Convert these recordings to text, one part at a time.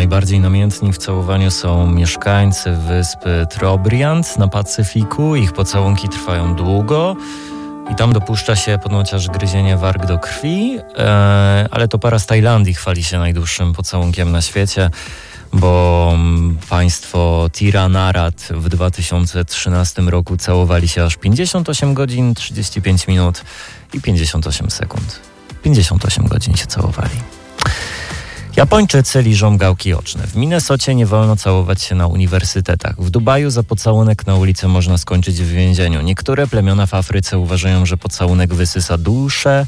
najbardziej namiętni w całowaniu są mieszkańcy wyspy Trobriand na Pacyfiku. Ich pocałunki trwają długo i tam dopuszcza się ponoć aż gryzienie warg do krwi, ale to para z Tajlandii chwali się najdłuższym pocałunkiem na świecie, bo państwo Tiranarat w 2013 roku całowali się aż 58 godzin, 35 minut i 58 sekund. 58 godzin się całowali. Japończycy liżą gałki oczne. W Minnesocie nie wolno całować się na uniwersytetach. W Dubaju za pocałunek na ulicy można skończyć w więzieniu. Niektóre plemiona w Afryce uważają, że pocałunek wysysa duszę.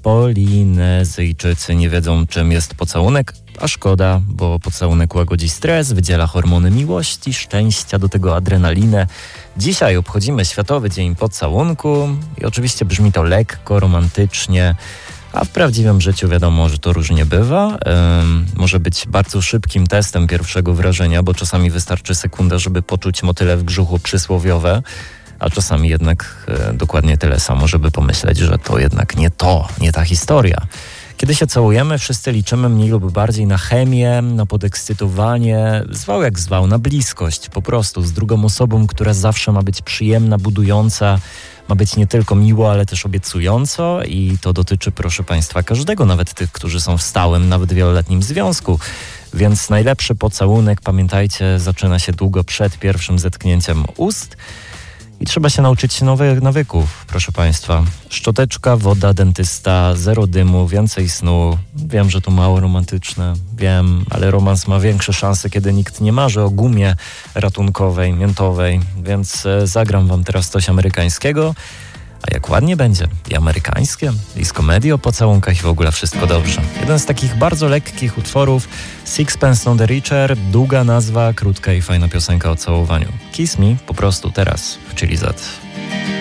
Polinezyjczycy nie wiedzą, czym jest pocałunek, a szkoda, bo pocałunek łagodzi stres, wydziela hormony miłości, szczęścia, do tego adrenalinę. Dzisiaj obchodzimy Światowy Dzień Pocałunku i oczywiście brzmi to lekko, romantycznie, a w prawdziwym życiu wiadomo, że to różnie bywa. Może być bardzo szybkim testem pierwszego wrażenia, bo czasami wystarczy sekunda, żeby poczuć motyle w brzuchu przysłowiowe, a czasami jednak dokładnie tyle samo, żeby pomyśleć, że to jednak nie ta historia. Kiedy się całujemy, wszyscy liczymy mniej lub bardziej na chemię, na podekscytowanie, zwał jak zwał, na bliskość po prostu z drugą osobą, która zawsze ma być przyjemna, budująca, ma być nie tylko miło, ale też obiecująco i to dotyczy, proszę Państwa, każdego, nawet tych, którzy są w stałym, nawet wieloletnim związku. Więc najlepszy pocałunek, pamiętajcie, zaczyna się długo przed pierwszym zetknięciem ust. I trzeba się nauczyć nowych nawyków, proszę Państwa. Szczoteczka, woda, dentysta, zero dymu, więcej snu. Wiem, że to mało romantyczne, wiem, ale romans ma większe szanse, kiedy nikt nie marzy o gumie ratunkowej, miętowej, więc zagram wam teraz coś amerykańskiego. A jak ładnie będzie i amerykańskie, i z komedii o pocałunkach i w ogóle wszystko dobrze. Jeden z takich bardzo lekkich utworów, Sixpence None the Richer, długa nazwa, krótka i fajna piosenka o całowaniu. Kiss Me po prostu teraz w Chili Z.